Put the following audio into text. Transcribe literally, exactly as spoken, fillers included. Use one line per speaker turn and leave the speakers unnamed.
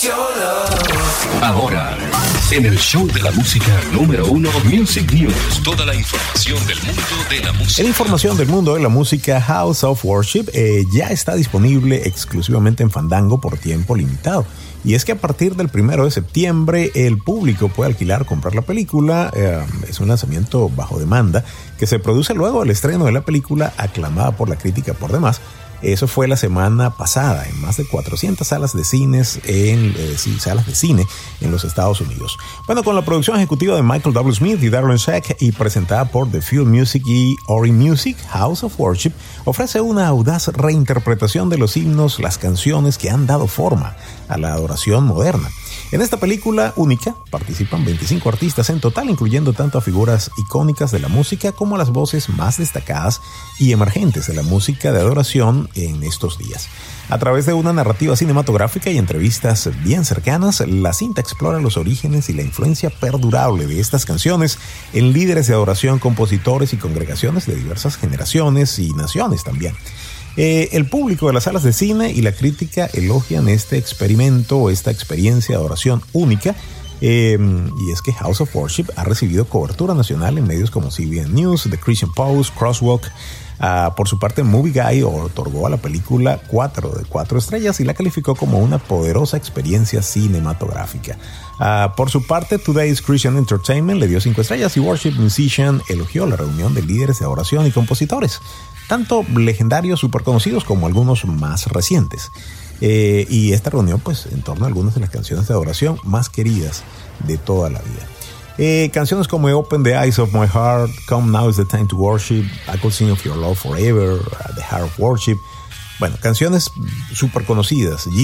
Ahora, en el show de la música número uno, Music News, toda la información del mundo de la música.
En información del mundo de la música, House of Worship eh, ya está disponible exclusivamente en Fandango por tiempo limitado. Y es que a partir del primero de septiembre el público puede alquilar o comprar la película. Eh, es un lanzamiento bajo demanda que se produce luego del estreno de la película, aclamada por la crítica por demás. Eso fue la semana pasada en más de cuatrocientas salas de cines en eh, sí, salas de cine en los Estados Unidos. Bueno, con la producción ejecutiva de Michael W. Smith y Darren Sheck y presentada por The Field Music y Ori Music, House of Worship ofrece una audaz reinterpretación de los himnos, las canciones que han dado forma a la adoración moderna. En esta película única participan veinticinco artistas en total, incluyendo tanto a figuras icónicas de la música como a las voces más destacadas y emergentes de la música de adoración en estos días. A través de una narrativa cinematográfica y entrevistas bien cercanas, la cinta explora los orígenes y la influencia perdurable de estas canciones en líderes de adoración, compositores y congregaciones de diversas generaciones y naciones también. Eh, el público de las salas de cine y la crítica elogian este experimento o esta experiencia de adoración única. Eh, y es que House of Worship ha recibido cobertura nacional en medios como C B N News, The Christian Post, Crosswalk. Uh, por su parte, Movie Guy otorgó a la película cuatro de cuatro estrellas y la calificó como una poderosa experiencia cinematográfica. Uh, por su parte, Today's Christian Entertainment le dio cinco estrellas y Worship Musician elogió la reunión de líderes de adoración y compositores, tanto legendarios super conocidos como algunos más recientes. Eh, y esta reunión, pues, en torno a algunas de las canciones de adoración más queridas de toda la vida. Eh, canciones como Open the Eyes of My Heart, Come Now is the Time to Worship, I Could Sing of Your Love Forever, The Heart of Worship. Bueno, canciones súper conocidas.